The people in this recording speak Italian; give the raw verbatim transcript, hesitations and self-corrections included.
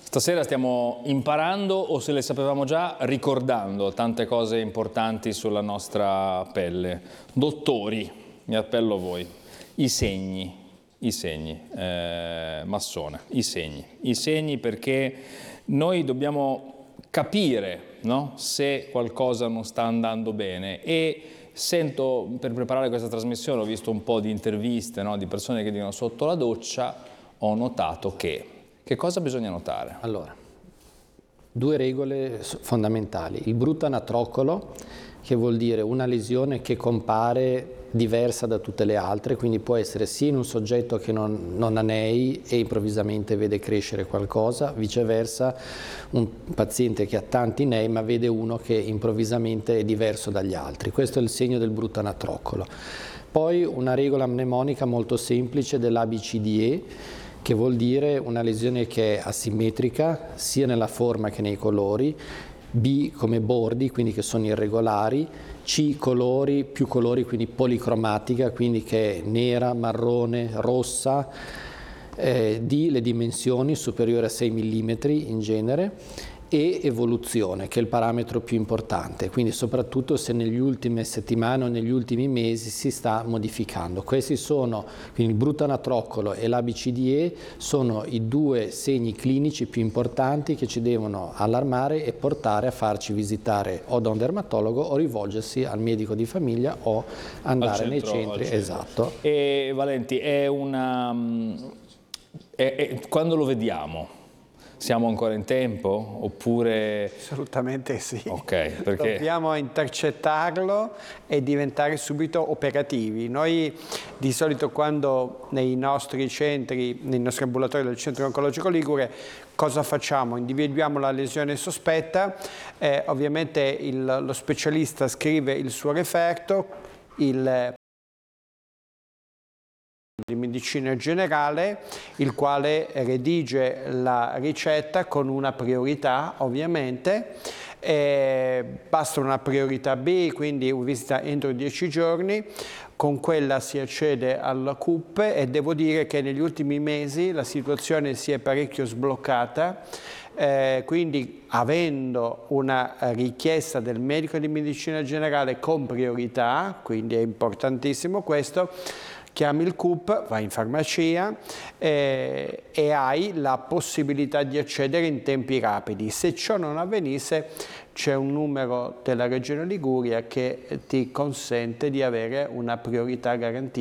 Stasera stiamo imparando, o se le sapevamo già, ricordando tante cose importanti sulla nostra pelle. Dottori, mi appello a voi, i segni, i segni, eh, Massone, i segni, i segni perché noi dobbiamo capire, no? Se qualcosa non sta andando bene. E sento, per preparare questa trasmissione, ho visto un po' di interviste, no? Di persone che dicono sotto la doccia, ho notato che... Che cosa bisogna notare? Allora, due regole fondamentali. Il brutto anatroccolo, che vuol dire una lesione che compare diversa da tutte le altre, quindi può essere sia in un soggetto che non, non ha nei e improvvisamente vede crescere qualcosa, viceversa un paziente che ha tanti nei ma vede uno che improvvisamente è diverso dagli altri. Questo è il segno del brutto anatroccolo. Poi una regola mnemonica molto semplice dell'A B C D E, che vuol dire una lesione che è asimmetrica sia nella forma che nei colori, B come bordi, quindi che sono irregolari, C colori, più colori, quindi policromatica, quindi che è nera, marrone, rossa, eh, D le dimensioni superiori a sei millimetri in genere, e evoluzione, che è il parametro più importante, quindi soprattutto se negli ultime settimane o negli ultimi mesi si sta modificando. Questi sono, quindi il brutto anatroccolo e l'A B C D E, sono i due segni clinici più importanti che ci devono allarmare e portare a farci visitare o da un dermatologo o rivolgersi al medico di famiglia o andare centro, nei centri. Esatto. E Valenti, è una... È, è, quando lo vediamo? Siamo ancora in tempo oppure... Assolutamente sì. Ok, perché... Dobbiamo intercettarlo e diventare subito operativi. Noi di solito quando nei nostri centri, nei nostri ambulatori del Centro Oncologico Ligure, cosa facciamo? Individuiamo la lesione sospetta, eh, ovviamente il, lo specialista scrive il suo referto, il di medicina generale, il quale redige la ricetta con una priorità ovviamente, eh, basta una priorità B, quindi visita entro dieci giorni, con quella si accede alla C U P e devo dire che negli ultimi mesi la situazione si è parecchio sbloccata, eh, quindi avendo una richiesta del medico di medicina generale con priorità, quindi è importantissimo questo, chiami il C U P, vai in farmacia eh, e hai la possibilità di accedere in tempi rapidi. Se ciò non avvenisse, c'è un numero della Regione Liguria che ti consente di avere una priorità garantita.